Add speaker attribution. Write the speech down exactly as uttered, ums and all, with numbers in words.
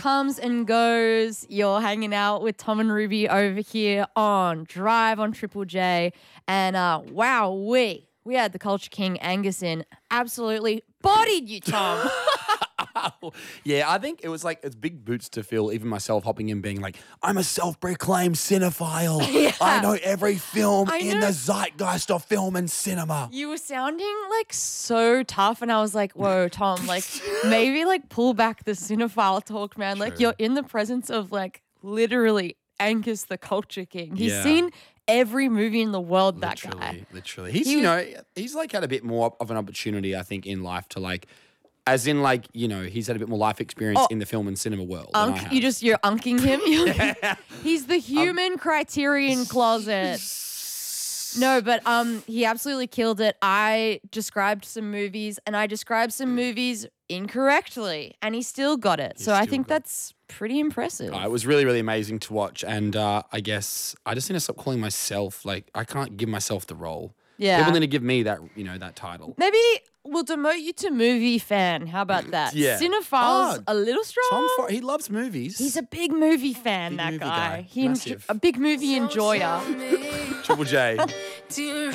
Speaker 1: comes and goes. You're hanging out with Tom and Ruby over here on Drive on Triple J. And uh, wow, we, we had the Culture King Angus in. Absolutely bodied you, Tom.
Speaker 2: Yeah, I think it was like it's big boots to fill, even myself hopping in being like, I'm a self-proclaimed cinephile.
Speaker 1: Yeah.
Speaker 2: I know every film
Speaker 1: I
Speaker 2: in
Speaker 1: know.
Speaker 2: the zeitgeist of film and cinema.
Speaker 1: You were sounding like so tough, and I was like, whoa, Tom, like maybe like pull back the cinephile talk, man. Like
Speaker 2: True.
Speaker 1: you're in the presence of like literally Angus the Culture King. He's
Speaker 2: Yeah.
Speaker 1: seen every movie in the world, that
Speaker 2: Literally,
Speaker 1: guy.
Speaker 2: literally. He's,
Speaker 1: He
Speaker 2: you
Speaker 1: was-
Speaker 2: know, he's like had a bit more of an opportunity, I think, in life to like, as in like, you know, he's had a bit more life experience
Speaker 1: Oh,
Speaker 2: in the film and cinema world. than I
Speaker 1: Unk,
Speaker 2: have.
Speaker 1: you just, you're unking him. You're- He's the human criterion closet. No, but um, he absolutely killed it. I described some movies, and I described some movies incorrectly, and he still got it.
Speaker 2: He
Speaker 1: so I
Speaker 2: still
Speaker 1: think
Speaker 2: got it.
Speaker 1: that's pretty impressive.
Speaker 2: Uh, it was really, really amazing to watch. And uh, I guess I just need to stop calling myself, like, I can't give myself the role.
Speaker 1: Yeah.
Speaker 2: People need to give me that, you know, that title.
Speaker 1: Maybe we'll demote you to movie fan. How about that?
Speaker 2: Yeah.
Speaker 1: Cinephile's
Speaker 2: Oh,
Speaker 1: a little strong.
Speaker 2: Tom Ford, he loves movies.
Speaker 1: He's a big movie fan,
Speaker 2: Big
Speaker 1: that
Speaker 2: movie
Speaker 1: guy.
Speaker 2: guy.
Speaker 1: He enjo-
Speaker 2: Massive.
Speaker 1: a big movie enjoyer.
Speaker 2: Triple J.
Speaker 3: Do you